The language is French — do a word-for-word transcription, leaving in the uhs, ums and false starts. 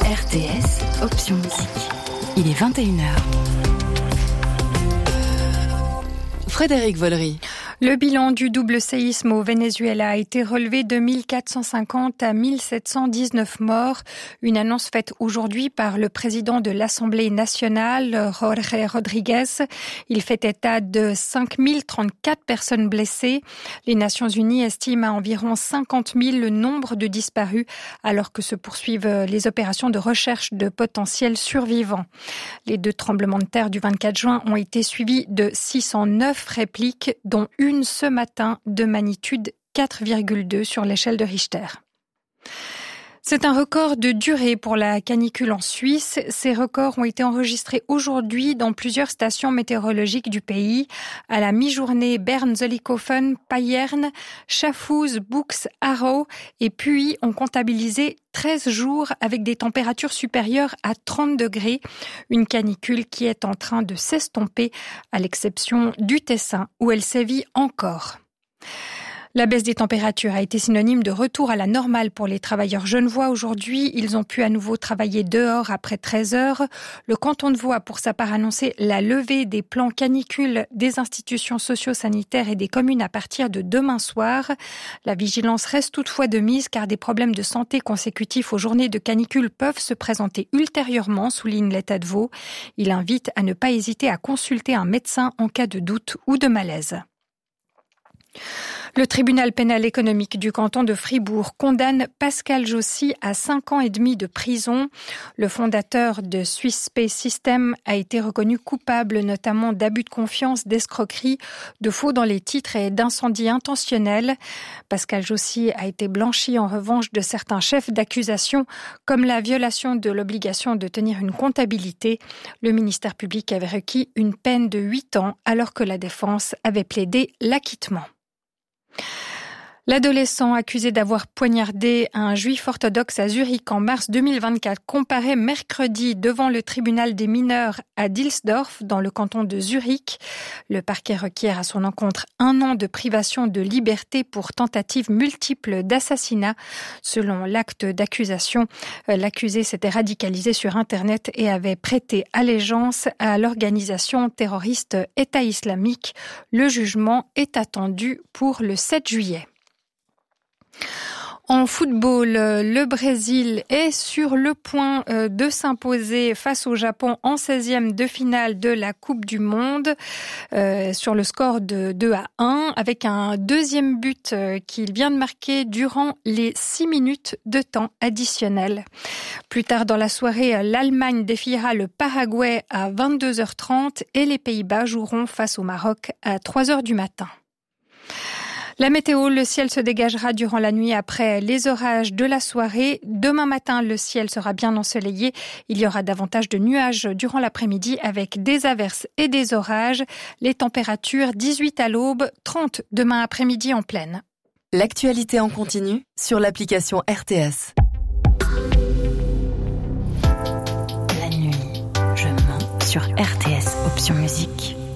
R T S, option musique. Il est vingt et une heures. Frédéric Vollery. Le bilan du double séisme au Venezuela a été relevé de mille quatre cent cinquante à mille sept cent dix-neuf morts. Une annonce faite aujourd'hui par le président de l'Assemblée nationale, Jorge Rodriguez. Il fait état de cinq mille trente-quatre personnes blessées. Les Nations Unies estiment à environ cinquante mille le nombre de disparus, alors que se poursuivent les opérations de recherche de potentiels survivants. Les deux tremblements de terre du vingt-quatre juin ont été suivis de six cent neuf répliques, dont une Une ce matin de magnitude quatre virgule deux sur l'échelle de Richter. C'est un record de durée pour la canicule en Suisse. Ces records ont été enregistrés aujourd'hui dans plusieurs stations météorologiques du pays. À la mi-journée, Bern, Zollikofen, Payerne, Schaffhouse, Bux, Aarau et Puy ont comptabilisé treize jours avec des températures supérieures à trente degrés. Une canicule qui est en train de s'estomper, à l'exception du Tessin où elle sévit encore. La baisse des températures a été synonyme de retour à la normale pour les travailleurs genevois. Aujourd'hui, ils ont pu à nouveau travailler dehors après treize heures. Le canton de Vaud a pour sa part annoncé la levée des plans canicules des institutions socio-sanitaires et des communes à partir de demain soir. La vigilance reste toutefois de mise car des problèmes de santé consécutifs aux journées de canicule peuvent se présenter ultérieurement, souligne l'État de Vaud. Il invite à ne pas hésiter à consulter un médecin en cas de doute ou de malaise. Le tribunal pénal économique du canton de Fribourg condamne Pascal Jossy à cinq ans et demi de prison. Le fondateur de Swiss Space System a été reconnu coupable notamment d'abus de confiance, d'escroquerie, de faux dans les titres et d'incendie intentionnel. Pascal Jossy a été blanchi en revanche de certains chefs d'accusation, comme la violation de l'obligation de tenir une comptabilité. Le ministère public avait requis une peine de huit ans alors que la défense avait plaidé l'acquittement. L'adolescent accusé d'avoir poignardé un juif orthodoxe à Zurich en mars deux mille vingt-quatre comparaît mercredi devant le tribunal des mineurs à Dilsdorf, dans le canton de Zurich. Le parquet requiert à son encontre un an de privation de liberté pour tentative multiple d'assassinat. Selon l'acte d'accusation, l'accusé s'était radicalisé sur Internet et avait prêté allégeance à l'organisation terroriste État islamique. Le jugement est attendu pour le sept juillet. En football, le Brésil est sur le point de s'imposer face au Japon en seizième de finale de la Coupe du Monde euh, sur le score de deux à un avec un deuxième but qu'il vient de marquer durant les six minutes de temps additionnel. Plus tard dans la soirée, l'Allemagne défiera le Paraguay à vingt-deux heures trente et les Pays-Bas joueront face au Maroc à trois heures du matin. La météo, le ciel se dégagera durant la nuit après les orages de la soirée. Demain matin, le ciel sera bien ensoleillé. Il y aura davantage de nuages durant l'après-midi avec des averses et des orages. Les températures dix-huit à l'aube, trente demain après-midi en pleine. L'actualité en continu sur l'application R T S. La nuit, je mens sur R T S, option musique.